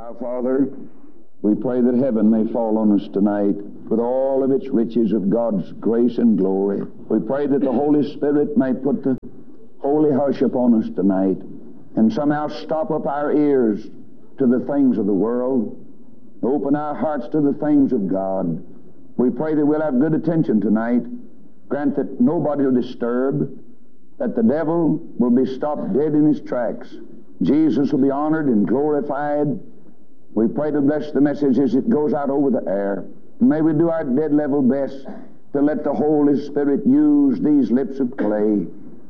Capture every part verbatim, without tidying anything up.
Our Father, we pray that heaven may fall on us tonight with all of its riches of God's grace and glory. We pray that the Holy Spirit may put the holy hush upon us tonight and somehow stop up our ears to the things of the world, open our hearts to the things of God. We pray that we'll have good attention tonight. Grant that nobody will disturb, that the devil will be stopped dead in his tracks. Jesus will be honored and glorified. We pray to bless the message as it goes out over the air. May we do our dead level best to let the Holy Spirit use these lips of clay.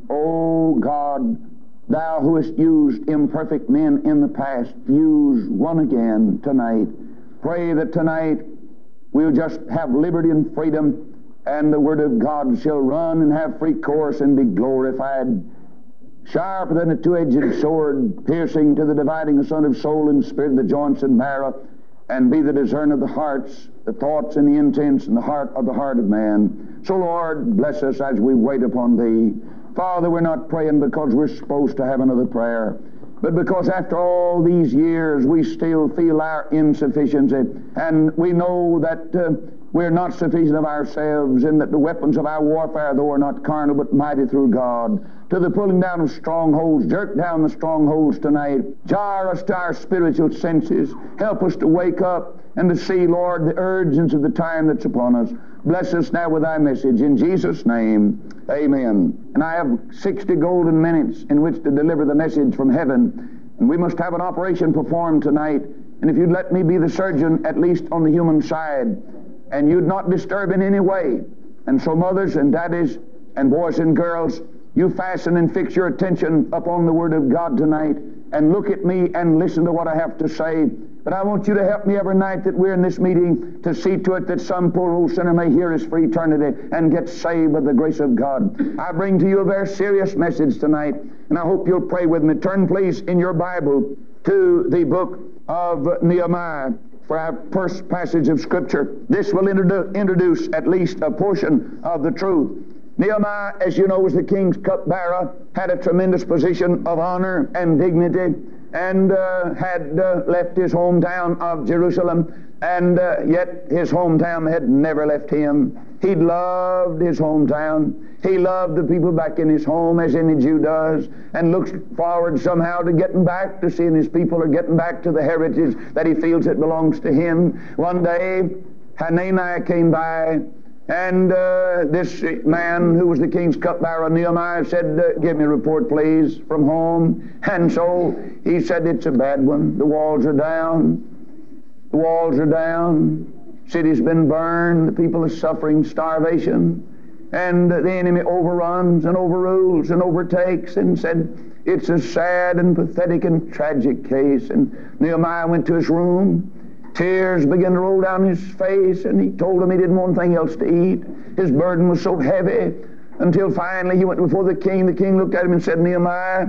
Oh God, Thou who hast used imperfect men in the past, use one again tonight. Pray that tonight we'll just have liberty and freedom, and the Word of God shall run and have free course and be glorified. Sharper than a two-edged sword, piercing to the dividing asunder of soul and spirit, the joints and marrow, and be the discerner of the hearts, the thoughts and the intents and the heart of the heart of man. So, Lord, bless us as we wait upon Thee. Father, we're not praying because we're supposed to have another prayer, but because after all these years we still feel our insufficiency, and we know that uh, we're not sufficient of ourselves, and that the weapons of our warfare, though, are not carnal but mighty through God, to the pulling down of strongholds. Jerk down the strongholds tonight. Jar us to our spiritual senses. Help us to wake up and to see, Lord, the urgency of the time that's upon us. Bless us now with Thy message. In Jesus' name, amen. And I have sixty golden minutes in which to deliver the message from heaven. And we must have an operation performed tonight. And if you'd let me be the surgeon, at least on the human side, and you'd not disturb in any way. And so mothers and daddies and boys and girls, you fasten and fix your attention upon the Word of God tonight and look at me and listen to what I have to say. But I want you to help me every night that we're in this meeting to see to it that some poor old sinner may hear us for eternity and get saved by the grace of God. I bring to you a very serious message tonight, and I hope you'll pray with me. Turn, please, in your Bible to the book of Nehemiah for our first passage of Scripture. This will introdu- introduce at least a portion of the truth. Nehemiah, as you know, was the king's cupbearer, had a tremendous position of honor and dignity, and uh, had uh, left his hometown of Jerusalem, and uh, yet his hometown had never left him. He loved his hometown. He loved the people back in his home, as any Jew does, and looks forward somehow to getting back, to seeing his people, or getting back to the heritage that he feels it belongs to him. One day, Hananiah came by, and uh, this man who was the king's cupbearer, Nehemiah, said, uh, give me a report, please, from home. And so he said, it's a bad one. The walls are down. The walls are down. City's been burned. The people are suffering starvation. And uh, the enemy overruns and overrules and overtakes, and said, it's a sad and pathetic and tragic case. And Nehemiah went to his room. Tears began to roll down his face, and he told him he didn't want anything else to eat. His burden was so heavy, until finally he went before the king. The king looked at him and said, Nehemiah,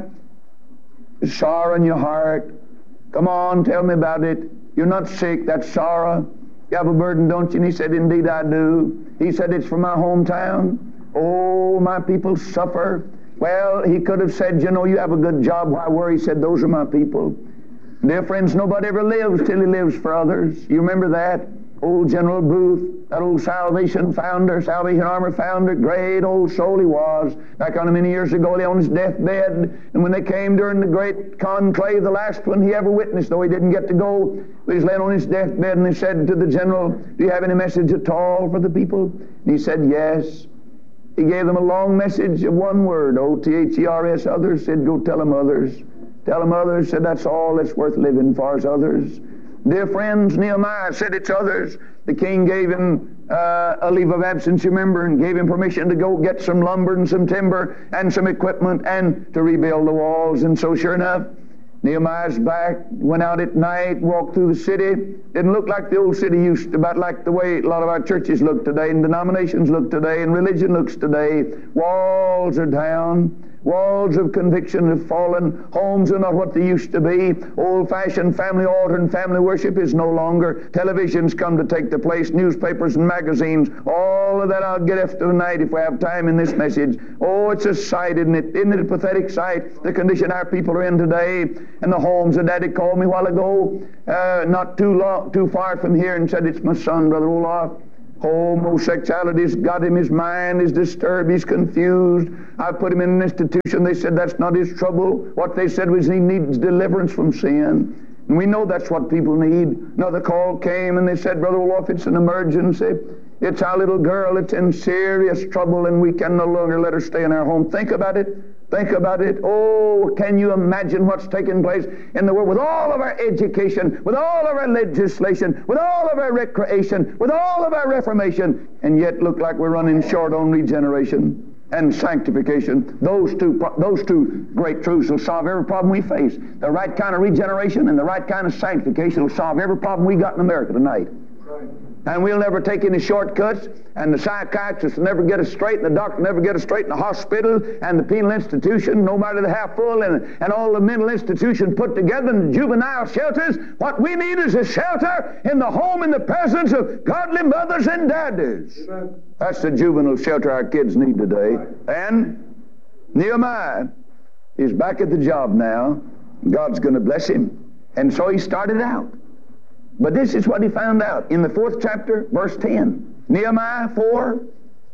there's sorrow in your heart. Come on, tell me about it. You're not sick, that's sorrow. You have a burden, don't you? And he said, indeed I do. He said, it's from my hometown. Oh, my people suffer. Well, he could have said, you know, you have a good job, why worry? He said, those are my people. Dear friends, nobody ever lives till he lives for others. You remember that? Old General Booth, that old Salvation founder, Salvation Army founder, great old soul he was. Back on many years ago, he on his deathbed, and when they came during the great conclave, the last one he ever witnessed, though he didn't get to go, he was laying on his deathbed, and he said to the general, do you have any message at all for the people? And he said, yes. He gave them a long message of one word, O T H E R S, others. Said, go tell them others. Tell them others. Said, that's all that's worth living for is others. Dear friends, Nehemiah said it's others. The king gave him uh, a leave of absence, you remember, and gave him permission to go get some lumber and some timber and some equipment and to rebuild the walls. And so sure enough, Nehemiah's back, went out at night, walked through the city. Didn't look like the old city used to, about like the way a lot of our churches look today, and denominations look today, and religion looks today. Walls are down. Walls of conviction have fallen. Homes are not what they used to be. Old-fashioned family altar and family worship is no longer. Television's come to take the place. Newspapers and magazines. All of that I'll get after tonight if we have time in this message. Oh, it's a sight, isn't it? Isn't it a pathetic sight? The condition our people are in today. And the homes that Daddy called me a while ago, uh, not too long, too far from here, and said, it's my son, Brother Olaf. Homosexuality's got him. His mind is disturbed. He's confused. I put him in an institution. They said that's not his trouble. What they said was he needs deliverance from sin. And we know that's what people need. Another call came and they said, Brother Olaf, it's an emergency. It's our little girl. It's in serious trouble and we can no longer let her stay in our home. Think about it. Think about it. Oh, can you imagine what's taking place in the world with all of our education, with all of our legislation, with all of our recreation, with all of our reformation, and yet look like we're running short on regeneration and sanctification. Those two, those two great truths will solve every problem we face. The right kind of regeneration and the right kind of sanctification will solve every problem we got in America tonight. Right. And we'll never take any shortcuts, and the psychiatrists will never get us straight, and the doctor will never get us straight in the hospital, and the penal institution, no matter the half full, and, and all the mental institutions put together, and the juvenile shelters. What we need is a shelter in the home in the presence of godly mothers and daddies. Amen. That's the juvenile shelter our kids need today. And Nehemiah is back at the job now. God's going to bless him. And so he started out. But this is what he found out in the fourth chapter, verse ten. Nehemiah four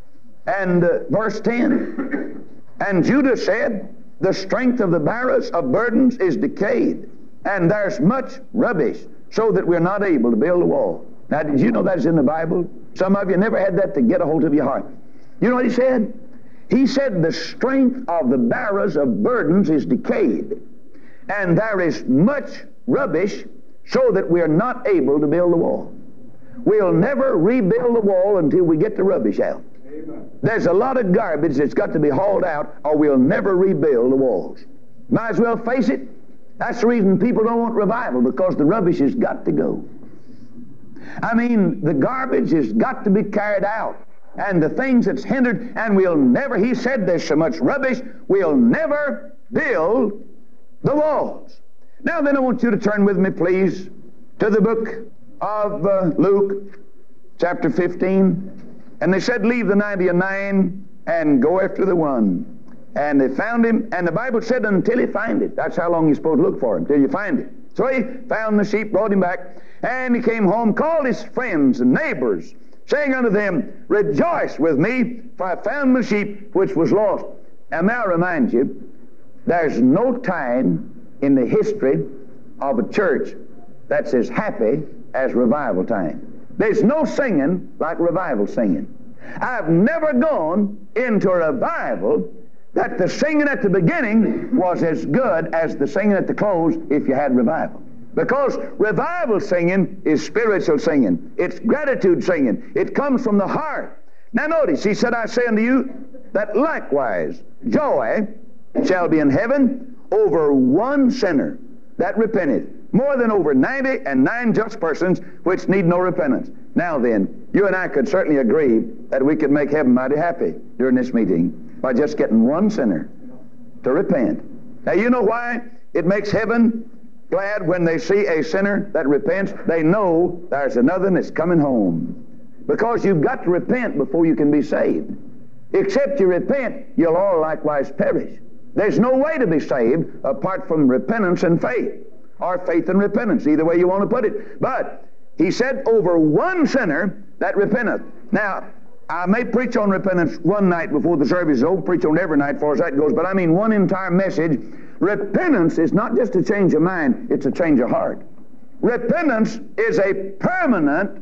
and uh, verse ten. And Judah said, the strength of the bearers of burdens is decayed, and there's much rubbish, so that we're not able to build a wall. Now, did you know that's in the Bible? Some of you never had that to get a hold of your heart. You know what he said? He said, the strength of the bearers of burdens is decayed, and there is much rubbish, so that we're not able to build the wall. We'll never rebuild the wall until we get the rubbish out. Amen. There's a lot of garbage that's got to be hauled out, or we'll never rebuild the walls. Might as well face it. That's the reason people don't want revival, because the rubbish has got to go. I mean, the garbage has got to be carried out, and the things that's hindered, and we'll never, he said there's so much rubbish, we'll never build the walls. Now then, I want you to turn with me, please, to the book of uh, Luke, chapter fifteen. And they said, leave the ninety and nine and go after the one. And they found him, and the Bible said, until he find it. That's how long you're supposed to look for him, till you find it. So he found the sheep, brought him back, and he came home, called his friends and neighbors, saying unto them, rejoice with me, for I found my sheep which was lost. And may I remind you, there's no time in the history of a church that's as happy as revival time. There's no singing like revival singing. I've never gone into a revival that the singing at the beginning was as good as the singing at the close if you had revival. Because revival singing is spiritual singing. It's gratitude singing. It comes from the heart. Now notice, he said, I say unto you that likewise joy shall be in heaven over one sinner that repenteth, more than over ninety and nine just persons which need no repentance. Now then, you and I could certainly agree that we could make heaven mighty happy during this meeting by just getting one sinner to repent. Now you know why it makes heaven glad when they see a sinner that repents? They know there's another that's coming home. Because you've got to repent before you can be saved. Except you repent, you'll all likewise perish. There's no way to be saved apart from repentance and faith, or faith and repentance, either way you want to put it. But he said, over one sinner that repenteth. Now, I may preach on repentance one night before the service is over, preach on every night as far as that goes, but I mean one entire message. Repentance is not just a change of mind, it's a change of heart. Repentance is a permanent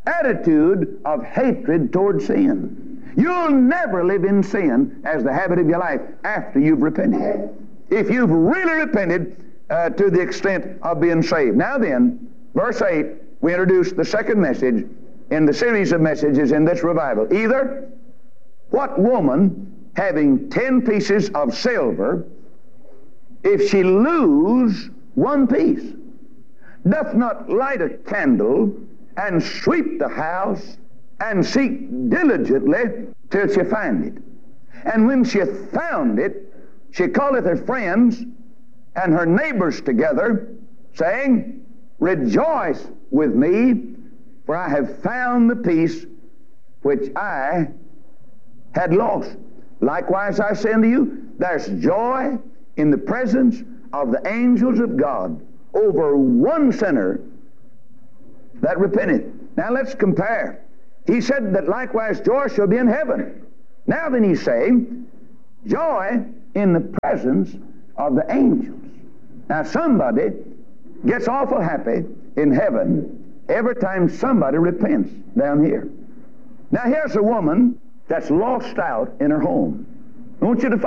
attitude of hatred toward sin. You'll never live in sin as the habit of your life after you've repented. If you've really repented uh, to the extent of being saved. Now then, verse eight, we introduce the second message in the series of messages in this revival. Either, what woman having ten pieces of silver, if she lose one piece, doth not light a candle and sweep the house and seek diligently till she find it? And when she hath found it, She calleth her friends and her neighbors together, saying, Rejoice with me, for I have found the peace which I had lost. Likewise I say unto you, there's joy in the presence of the angels of God over one sinner that repenteth. Now let's compare. He said that likewise joy shall be in heaven. Now then he's saying, joy in the presence of the angels. Now somebody gets awful happy in heaven every time somebody repents down here. Now here's a woman that's lost out in her home. I want you to